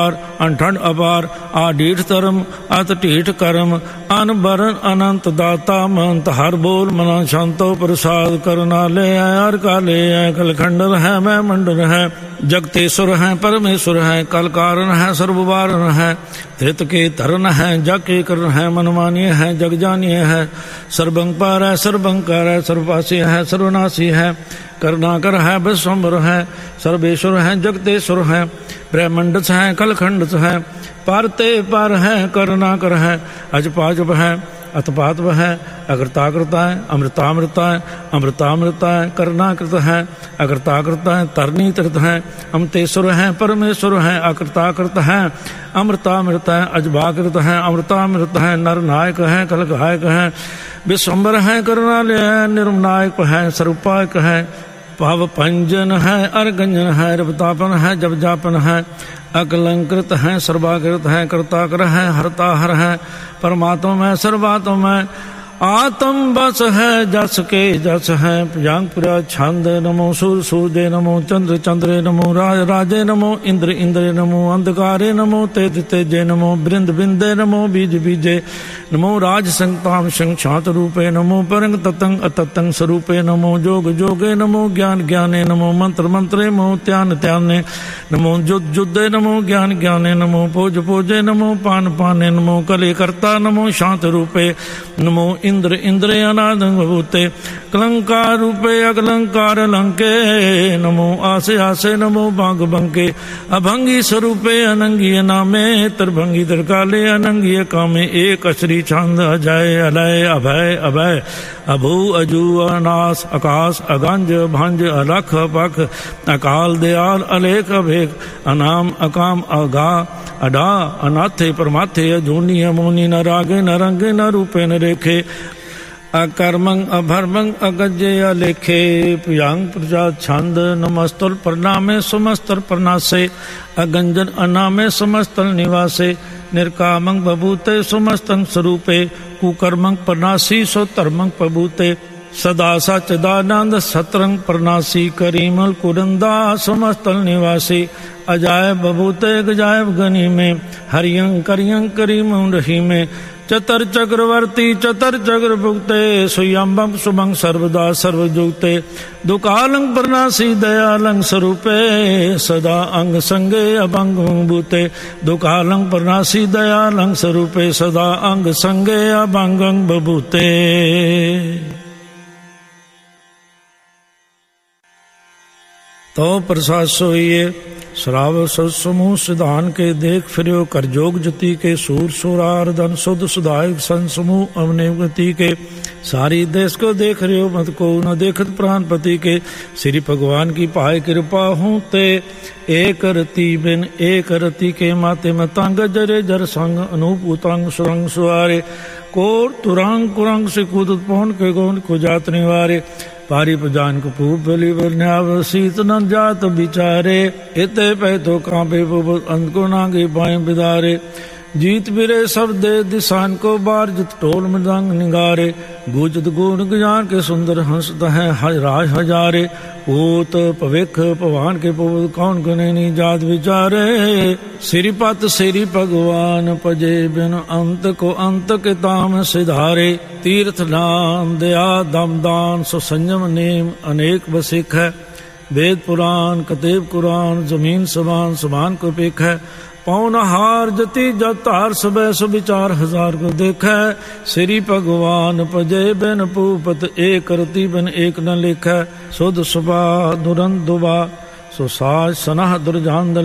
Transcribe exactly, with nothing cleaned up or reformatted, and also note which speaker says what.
Speaker 1: अनठंड अपार आडीठ धर्म अत ढीठ कर्म अन बरन अनंत दाता मंत हर बोल मना शांतो प्रसाद करना ले हर काले है कलखंडल है मैं मंडल है जगतेश्वर है परमेश्वर है कल कारण है सर्ववारण है धृत के तरन है जग के करण है मनमानिय है जग जानिय है सर्वंपार है सर्वंकार है सर्वपासी है सर्वनाशी है करुणाकर है विश्वम्बर है सर्वेश्वर है जगतेश्वर है ब्रह्मंडस है कलखंडस है पारते पार है करुणाकर है अजपाजप है अतपातव है अकृताकृता है अमृतामृता है अमृतामृता है करुणाकृत है अकृताकृता है तरनी तीर्थ है अमतेश्वर है परमेश्वर है अकृताकृत है अमृतामृत है अजबाकृत है अमृतामृत है नरनायक है कलगायक है विश्वम्बर है करुणालय है निर्मनायक है स्वरूपायक है भाव पंजन है अर्गंजन है रवतापन है जब जापन है अकलंकृत है सर्वाकृत है कर्ताकर है हरता हर है परमात्मा में सर्वात्मा में आत्म बस है जस के जस है प्रियांकुरा छंद नमो सूर सूर्य नमो चंद्र चंद्रे नमो राज राजे नमो इंद्र इंद्र नमो अंधकारे नमो तेज तेजे नमो बृंद बिंदे नमो बीज बीजे नमो राज संताम संक्षात रूपे नमो परंग ततंग अततंग स्वरूपे नमो जोग जोगे नमो ज्ञान ज्ञाने नमो मंत्र मंत्रे नमो त्यान त्याने नमो जुद जुदे नमो ज्ञान ज्ञाने नमो पोज पोजे नमो पान पाने नमो कले कर्ता नमो शांत रूपे नमो इंद्र इंद्रे अनाद भूते कलंकार रूपे अकलंकार लंके नमो आसे आसे नमो बांग बंके अभंगी स्वरूपे अनंगी नामे त्रिभंगी त्रिकाले अनंगी कामे एक श्री छंद अजय अलय अभय अभय अभू अजू अनास आकाश अगंज भंज अलख पख अकाल दयाल अलेख अभेक अनाम अकाम अगा अडा अनाथे परमाथे अजूनी अमोनी न रागे न रंगे न रूपे न रेखे अकर्मंग अभर्मंग अगज्य अलेखे प्रियांग प्रजा छंद नमस्तुल प्रणामे सुमस्तल प्रणासे अगंजन अनामे समस्तल निवासे निर्कामंग बभूते सुमस्तंग स्वरूपे कुकर्मंग प्रणासी सो धर्मंग प्रभूते सदा सचिदानंद सतरंग प्रणासी करीमल कुरंदा समस्तल निवासी अजाय बभूते गजायब गनी में हरियंग करियंग करीम रही में चतर चक्रवर्ती चतर चक्र भुगते सुयंबम सुमंग सर्वदा सर्वजुगते दुकालंग प्रणासी दयालंग स्वरूपे सदा अंग संगे अभंग भूते दुकालंग प्रणासी दयालंग स्वरूपे सदा अंग संगे अभंग बभूते। तो प्रसाद सोइए श्राव समूह सिधान के देख फिरो कर जोग जति के सूर सुरार धन शुद्ध सुधायक सन समूह अवनेवती के सारी देश को देख रहे हो मत को न देखत प्राणपति के श्री भगवान की पाए कृपा हूँ ते एक रति बिन एक रति के माते में तंग जरे जर संग अनूप उतंग सुरंग सुआरे कोर तुरंग कुरंग से कूदत पौन के गौन को जात निवारे पारी पजान को पूप बलि बन्याव शीत न जात बिचारे इते पै तो कांपे अंत को नागे बाएं बिदारे जीत बिरे सब दे दिशान को बार जित टोल मृदंग निगारे गुजत गुण गजान के सुंदर हंसत है राज हजारे पूत पविख पवान के पुत कौन कने जात विचारे श्रीपत श्री भगवान पजे बिन अंत को अंत के ताम सिधारे तीर्थ नाम दया दम दान सो संयम नेम अनेक बसिक है वेद पुराण कतेब कुरान जमीन समान समान को पेख है पौन हार जति जतार सुबह सुविचार हजार को देखै श्री भगवान पजे बिन पूपत एक रति बिन एक न लिखै सुध सुबा दुरंत दुबा सो साज सनह दुर्जान